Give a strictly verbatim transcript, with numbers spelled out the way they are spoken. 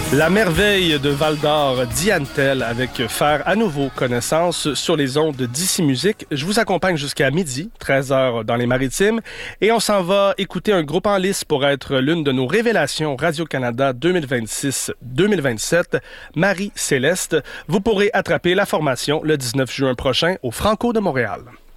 La merveille de Val-d'Or, Diane Tell, avec Faire à nouveau connaissance sur les ondes d'Ici Musique. Je vous accompagne jusqu'à midi, treize heures dans les Maritimes, et on s'en va écouter un groupe en lice pour être l'une de nos révélations Radio-Canada deux mille vingt-six deux mille vingt-sept, Marie Céleste. Vous pourrez attraper la formation le dix-neuf juin prochain au Franco de Montréal.